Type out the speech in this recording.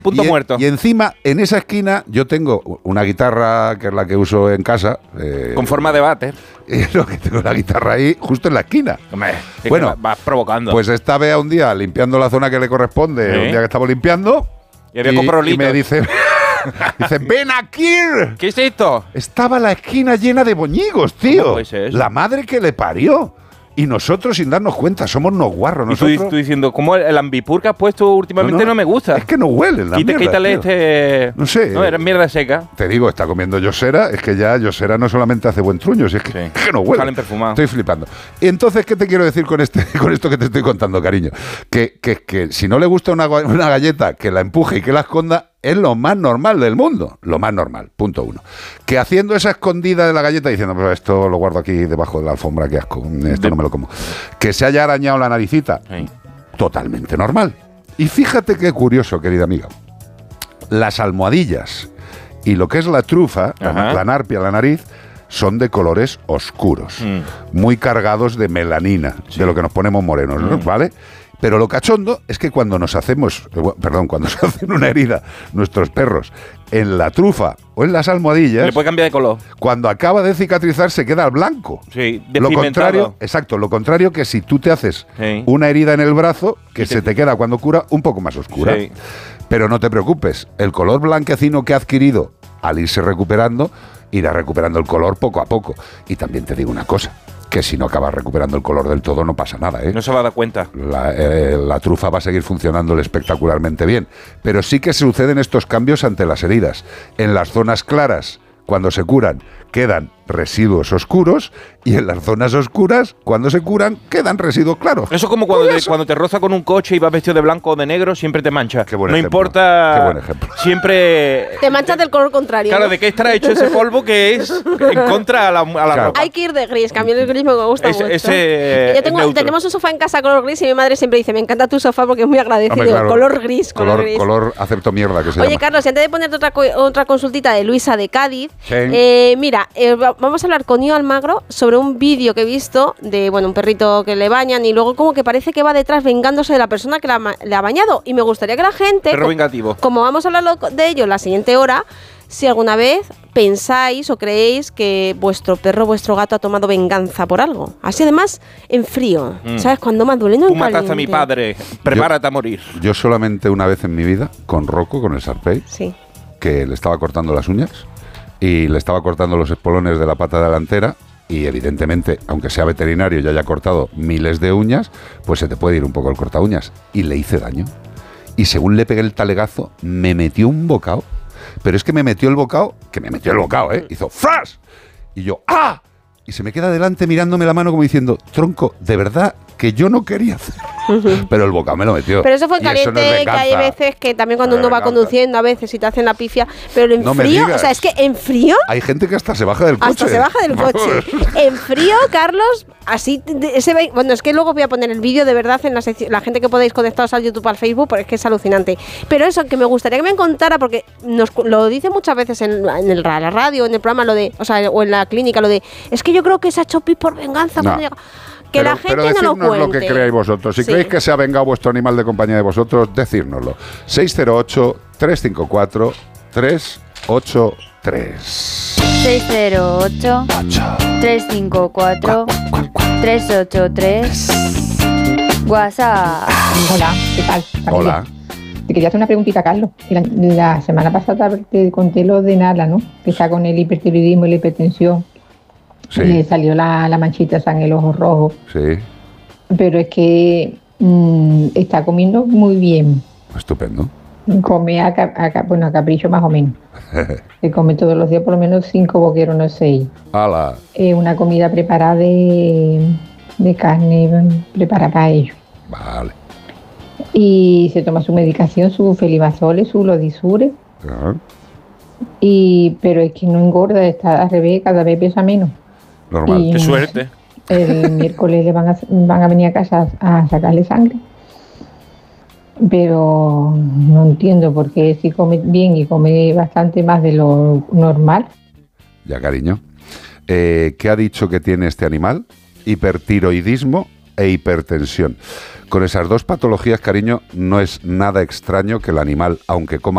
Punto muerto. Y encima, en esa esquina, yo tengo una guitarra, que es la que uso en casa. Con forma de váter. Lo que tengo la guitarra ahí, justo en la esquina. Hombre, bueno, vas provocando. Pues esta vez un día limpiando la zona que le corresponde, un día que estamos limpiando, y me dice... Dice, ven aquí. ¿Qué es esto? Estaba la esquina llena de boñigos, tío. ¿Cómo puede ser eso? La madre que le parió. Y nosotros sin darnos cuenta, somos unos guarros. Nosotros... Y tú diciendo, ¿cómo el ambipur que has puesto últimamente no me gusta? Es que no huelen la mierda, Quítale tío. No sé. No, era mierda seca. Te digo, está comiendo Yosera. Es que ya Yosera no solamente hace buen truño, es que no huele. Salen perfumados. Estoy flipando. Y entonces, ¿qué te quiero decir con esto que te estoy contando, cariño? Que si no le gusta una galleta, que la empuje y que la esconda, es lo más normal del mundo. Lo más normal, punto uno. Que haciendo esa escondida de la galleta, diciendo, pero esto lo guardo aquí debajo de la alfombra, qué asco, esto no me lo como. Que se haya arañado la naricita, totalmente normal. Y fíjate qué curioso, querida amiga. Las almohadillas y lo que es la trufa, la narpia, la nariz, son de colores oscuros, muy cargados de melanina, de lo que nos ponemos morenos, ¿no? ¿Vale? Pero lo cachondo es que cuando se hacen una herida nuestros perros en la trufa o en las almohadillas, le puede cambiar de color. Cuando acaba de cicatrizar se queda al blanco. Sí, lo contrario, lo contrario que si tú te haces una herida en el brazo, que se te queda cuando cura un poco más oscura. Sí. Pero no te preocupes, el color blanquecino que ha adquirido al irse recuperando, irá recuperando el color poco a poco. Y también te digo una cosa, que si no acabas recuperando el color del todo no pasa nada, ¿eh? No se va a dar cuenta. La trufa va a seguir funcionándole espectacularmente bien. Pero sí que suceden estos cambios ante las heridas. En las zonas claras, cuando se curan, quedan residuos oscuros, y en las zonas oscuras, cuando se curan, quedan residuos claros. Eso es como cuando te roza con un coche y vas vestido de blanco o de negro, siempre te mancha. Qué buen no ejemplo. Importa. Qué buen ejemplo. Siempre. Te manchas del color contrario. Claro, ¿de qué estará hecho ese polvo que es en contra a la ropa? Hay que ir de gris, que a mí el gris me gusta mucho. Tenemos un sofá en casa color gris y mi madre siempre dice, me encanta tu sofá porque es muy agradecido. Hombre, claro, color gris. Color acepto mierda, que se llama. Oye, Carlos, y antes de ponerte otra consultita de Luisa de Cádiz, mira, vamos a hablar con Ío Almagro sobre un vídeo que he visto de un perrito que le bañan y luego como que parece que va detrás vengándose de la persona que le ha bañado. Y me gustaría que la gente, perro vengativo, como vamos a hablar de ello la siguiente hora, si alguna vez pensáis o creéis que vuestro perro, vuestro gato ha tomado venganza por algo. Así además, en frío. ¿Sabes? Cuando más duele, no en caliente. Tú mataste a mi padre, prepárate a morir. Yo solamente una vez en mi vida, con Rocco, con el Sarpey, que le estaba cortando las uñas y le estaba cortando los espolones de la pata delantera, y evidentemente, aunque sea veterinario y haya cortado miles de uñas, pues se te puede ir un poco el corta uñas. Y le hice daño. Y según le pegué el talegazo, me metió un bocado. Pero es que me metió el bocado, hizo ¡fras! Y yo, ¡ah! Y se me queda delante mirándome la mano como diciendo, tronco, de verdad que yo no quería hacer. Pero el bocado me lo metió. Pero eso fue caliente, no que hay veces que también cuando uno va conduciendo, a veces si te hacen la pifia, pero en frío, o sea, es que en frío... Hay gente que hasta se baja del coche. En frío, Carlos, así... es que luego voy a poner el vídeo de verdad en la gente que podéis conectaros al YouTube, al Facebook, porque es que es alucinante. Pero eso, que me gustaría que me contara, porque lo dice muchas veces en la radio, en el programa, o en la clínica, es que yo creo que se ha hecho pis por venganza. No. Que la gente no lo cuente. Lo que creáis vosotros. Si creéis que se ha vengado vuestro animal de compañía de vosotros, decírnoslo. 608-354-383. 608-354-383. WhatsApp. Hola, ¿qué tal? Hola. Te quería hacer una preguntita, Carlos. La semana pasada te conté lo de Nala, ¿no? Que está con el hipertiroidismo y la hipertensión. Sí. Le salió la manchita esa en el ojo rojo. Sí. Pero es que está comiendo muy bien. Estupendo. Come a capricho más o menos. Se come todos los días por lo menos 5 boqueros, no 6. ¡Hala! Una comida preparada de carne preparada para ellos. Vale. Y se toma su medicación, su felibazole, su lodisure. Pero es que no engorda, está al revés, cada vez pesa menos. Normal. ¡Qué suerte! El miércoles le van a venir a casa a sacarle sangre. Pero no entiendo por qué si come bien y come bastante más de lo normal. Ya, cariño. ¿Qué ha dicho que tiene este animal? Hipertiroidismo e hipertensión. Con esas dos patologías, cariño, no es nada extraño que el animal, aunque coma